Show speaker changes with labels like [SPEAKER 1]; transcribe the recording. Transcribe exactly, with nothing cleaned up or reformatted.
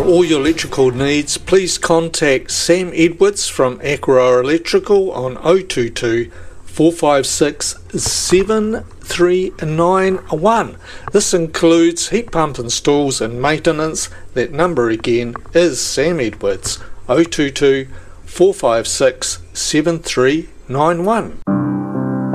[SPEAKER 1] For all your electrical needs, please contact Sam Edwards from Aqua Electrical on oh two two, four five six, seven three nine one. This includes heat pump installs and maintenance. That number again is Sam Edwards, oh two two, four five six, seven three nine one.